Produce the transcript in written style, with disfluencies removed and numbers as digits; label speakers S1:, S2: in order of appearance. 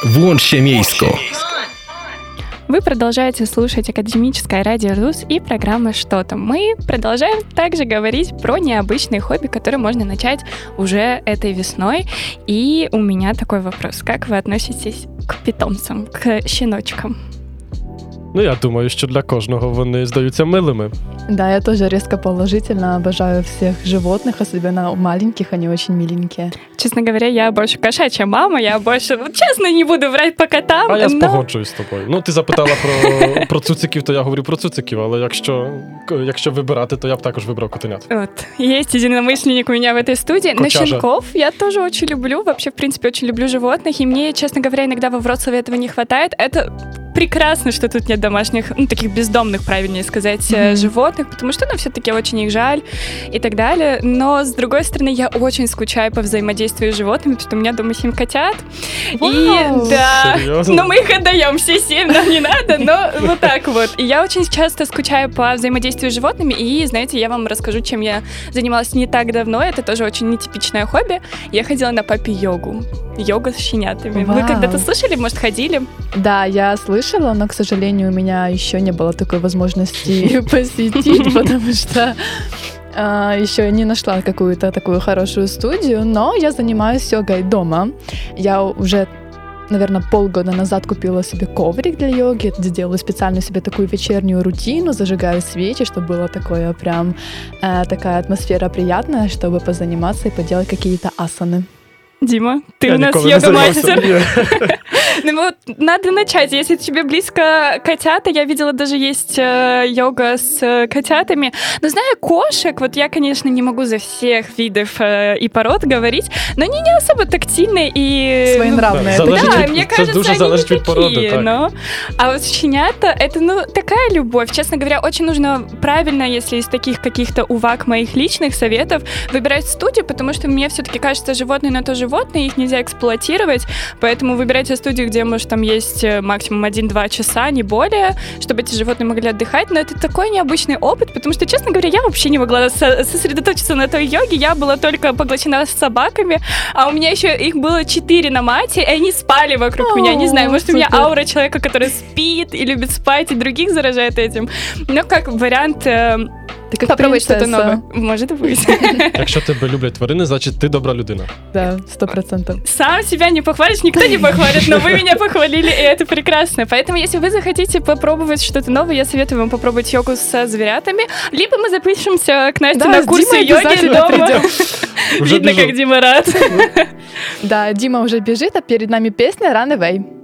S1: Włączcie miejsko.
S2: Вы продолжаете слушать Академическое радио РУС и программа «Что-то». Мы продолжаем также говорить про необычные хобби, которые можно начать уже этой весной. И у меня такой вопрос. Как вы относитесь к питомцам, к щеночкам?
S3: Ну, я думаю, що для кожного вони здаються милими.
S4: Да, я тоже резко положительно обожаю всех животных, особенно маленьких, они очень миленькие.
S2: Честно говоря, я больше кошачья мама, я больше, честно, не буду врать по котам.
S3: А я погоджуюсь з тобою. Ну, ти запитала про цуциків, то я говорю про цуциків, але якщо вибирати, то я б також вибрав котенят.
S2: Вот. Есть единомышленник у меня в этой студии.
S3: Кочажа.
S2: Но щенков я тоже очень люблю. Вообще, в принципе, очень люблю животных. И мне, честно говоря, иногда во Вроцлаве этого не хватает. Это прекрасно, что тут нет домашних, таких бездомных, правильнее сказать, животных, потому что, все-таки очень их жаль и так далее. Но, с другой стороны, я очень скучаю по взаимодействию с животными, потому что у меня дома 7 котят.
S4: Вау!
S2: И да,
S3: Серьезно?
S2: но мы их отдаем, все 7, нам не надо, но вот так вот. И я очень часто скучаю по взаимодействию с животными, и, знаете, я вам расскажу, чем я занималась не так давно, это тоже очень нетипичное хобби. Я ходила на папи-йогу. Йога с щенятами.
S4: Вау.
S2: Вы когда-то слышали, может, ходили?
S4: Да, я слышала, но, к сожалению, у меня еще не было такой возможности посетить, потому что еще не нашла какую-то такую хорошую студию, но я занимаюсь йогой дома. Я уже, наверное, полгода назад купила себе коврик для йоги, сделала специально себе такую вечернюю рутину, зажигаю свечи, чтобы было такое прям такая атмосфера приятная, чтобы позаниматься и поделать какие-то асаны.
S2: Дима, ты
S3: Я
S2: у нас
S3: ніколи не займався.
S2: йога-мастер. Ну вот, надо начать. Если тебе близко котята, я видела, даже есть йога с котятами. Но зная кошек, вот я, конечно, не могу за всех видов и пород говорить, но они не особо тактильные и...
S4: Своенравные.
S2: Да, мне кажется,
S3: дуже
S2: они
S3: залежить
S2: не
S3: від породи,
S2: такие,
S3: так.
S2: но... А вот щенята, это, такая любовь. Честно говоря, очень нужно правильно, если из таких каких-то уваг моих личных советов, выбирать студию, потому что мне все-таки кажется, животные на то животные, их нельзя эксплуатировать, поэтому выбирайте студию, где, может, там есть максимум 1-2 часа, не более, чтобы эти животные могли отдыхать, но это такой необычный опыт, потому что, честно говоря, я вообще не могла сосредоточиться на той йоге, я была только поглощена с собаками, а у меня еще их было 4 на мате, и они спали вокруг меня, не знаю, может, у меня аура человека, который спит и любит спать, и других заражает этим, но как вариант... Попробовать что-то новое. Может быть.
S3: Якщо тебе люблять тварини, значить ти добра людина.
S4: Да, 100%.
S2: Сам себя не похвалишь, никто не похвалит, но вы меня похвалили, и это прекрасно. Поэтому, если вы захотите попробовать что-то новое, я советую вам попробовать йогу со зверятами, либо мы запишемся к Насте на курсы йоги дома. Видно, как Дима рад.
S4: Да, Дима уже бежит, а перед нами песня Run Away.